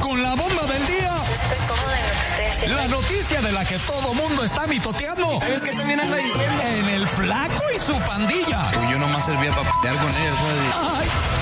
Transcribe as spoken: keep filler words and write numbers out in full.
con la bomba del día. Estoy cómoda en lo que estoy haciendo. La noticia de la que todo mundo está mitoteando. ¿Sabes qué también anda diciendo? En el Flaco y su pandilla. Yo nomás servía para pelear con ellos, ¿sabes? Ay,